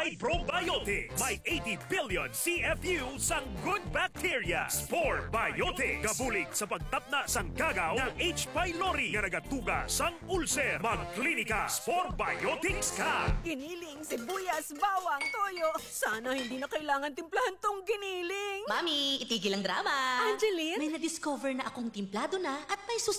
H-Pi Probiotics. May 80 billion CFU sang good bacteria. Spore Biotics. Kabulig sa pagtapna sang gagaw ng H. pylori nga nagatuga sang ulcer. Magklinika Spore Biotics ka. Giniling, sibuyas, bawang, toyo. Sana hindi na kailangan timplahan tong giniling. Mami, itigil ang drama. Angeline? May na-discover na akong timplado na at may